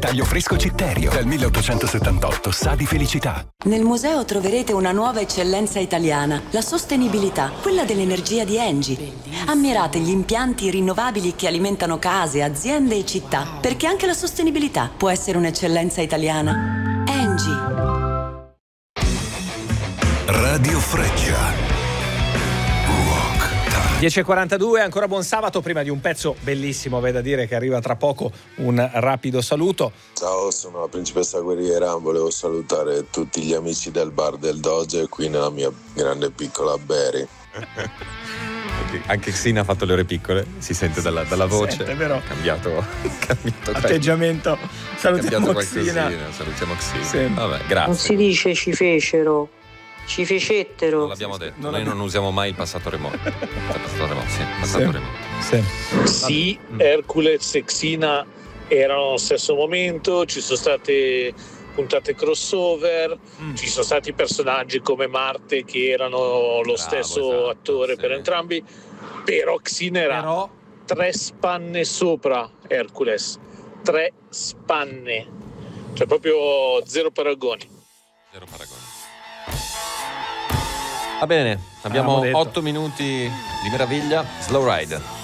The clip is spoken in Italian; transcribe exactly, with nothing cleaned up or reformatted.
taglio fresco Citterio. Dal milleottocentosettantotto sa di felicità. Nel museo troverete una nuova eccellenza italiana, la sostenibilità, quella dell'energia di Engie. Ammirate gli impianti rinnovabili che alimentano case, aziende e città, perché anche la sostenibilità può essere un'eccellenza italiana. Engie. Radio Freccia. dieci e quarantadue, ancora buon sabato, prima di un pezzo bellissimo, v'è da dire, che arriva tra poco, un rapido saluto. Ciao, sono la principessa guerriera, volevo salutare tutti gli amici del bar del Doge qui nella mia grande piccola Berry. Anche Xina ha fatto le ore piccole, si sente dalla, dalla voce. Sente, però. Cambiato, cambiato atteggiamento. Salutiamo Xina. Salutiamo Xina. Sì. Vabbè, grazie. Non si dice ci fecero, ci fecettero. Non l'abbiamo detto, non noi l'abbiamo... non usiamo mai il passato remoto. Cioè, passato remoto, sì, passato sì. remoto. Sì, sì Hercules e Xina erano allo stesso momento, ci sono state puntate crossover, mm. ci sono stati personaggi come Marte che erano lo Bravo, stesso esatto, attore sì. per entrambi, però Xina era però... tre spanne sopra Hercules, tre spanne, cioè proprio zero paragoni. Zero paragoni. Va bene, abbiamo otto minuti di meraviglia. Slow Ride.